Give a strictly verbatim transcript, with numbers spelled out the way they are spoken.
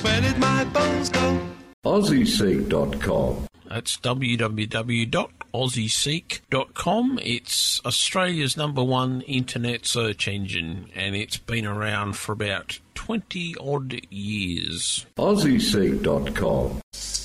Where did my bones go? Aussie Seek dot com. That's w w w dot aussie seek dot com. It's Australia's number one internet search engine, and it's been around for about twenty odd years. Aussie Seek dot com.